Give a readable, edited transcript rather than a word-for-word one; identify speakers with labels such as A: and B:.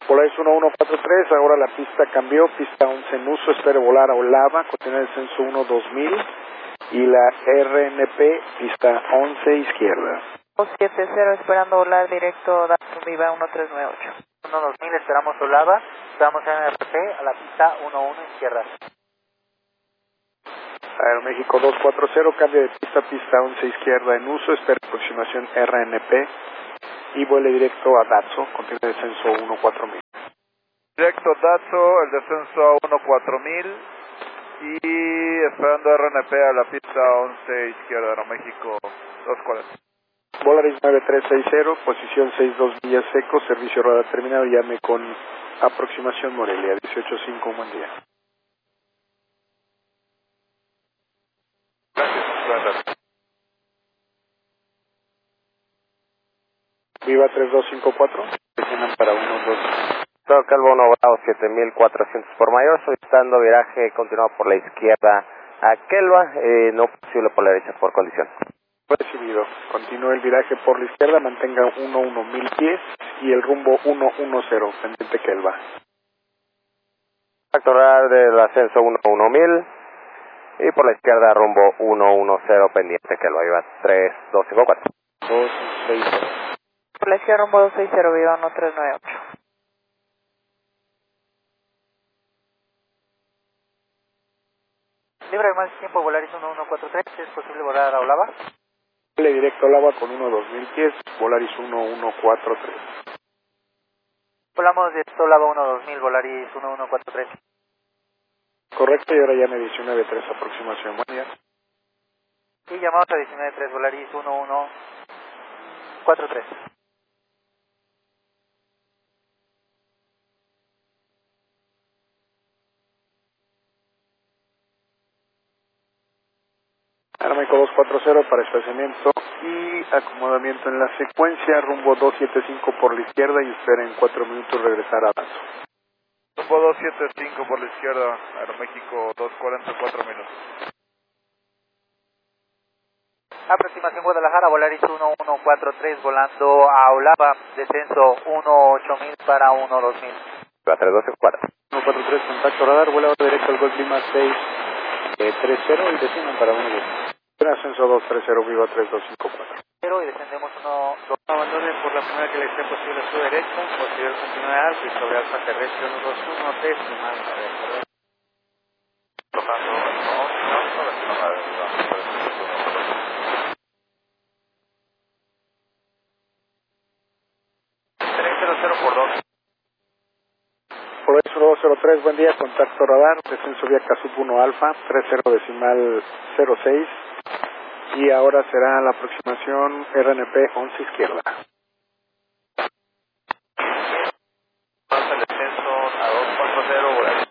A: Polaris 1143, ahora la pista cambió, pista 11 en uso, espere volar a Olava, continúa el descenso 12000 y la RNP, pista 11 izquierda.
B: 270 esperando volar directo Datsun Viva 1398.
C: 2000 esperamos Olava, estamos en RP a la pista 11 izquierda.
A: Aeroméxico 240, cambio de pista, pista 11 izquierda en uso, espera aproximación RNP y vuele directo a Datsun, continúa el descenso 14000.
D: Directo Datsun, el descenso a 14000 y esperando RNP a la pista 11 izquierda, Aeroméxico 240.
A: Volaris 9360, posición 62 millas seco, servicio radar terminado, llame con aproximación Morelia, 185, buen día.
D: Gracias.
A: Viva 3254, presionan para 12.
E: Todo Calvo 1 Bravo 7400 por mayor, solicitando viraje continuado por la izquierda a Kelva, no posible polarizar por colisión.
A: Recibido. Continúe el viraje por la izquierda, mantenga 11000 pies y el rumbo 110, pendiente Kelva.
E: Factorar del ascenso 11000 y por la izquierda rumbo 110 pendiente Kelva, iba 3254.
A: 260.
B: Por la izquierda rumbo 260, Viva 1398.
C: Libre de más tiempo, Volaris 1143, ¿es posible volar a Olava?
A: Vuele directo al agua con 2000 pies, Volaris 1143.
C: Volamos de Olava 12000, Volaris 1143.
A: Correcto, y ahora llame 193 aproximación, buen día.
C: Y llamamos a 193, Volaris 1143.
A: Aeroméxico 240 para estacionamiento y acomodamiento en la secuencia, rumbo 275 por la izquierda y espera en 4 minutos regresar a Datsun.
D: Rumbo 275 por la izquierda, Aeroméxico 244 minutos.
C: Aproximación Guadalajara, Volaris 1143, volando a Olava, descenso 18000 para 12000.
E: Iba 3254.
A: 143, contacto radar, vuela directo al Golf Lima 630 y desciendan para 110. Ascenso 230, Viva 3254.
C: Y descendemos 12. Abandonen por la primera que le sea posible a su derecha, posterior continúe alto y sobre alfa terrestre 121, decimal, a ver, perdón.
D: Tocando,
C: por 2.
A: Por eso 203, buen día, contacto radar, descenso vía Casup 1 Alfa, 30 decimal 06 y ahora será la aproximación RNP 11 izquierda.
D: Pasa el descenso a 240, Volaris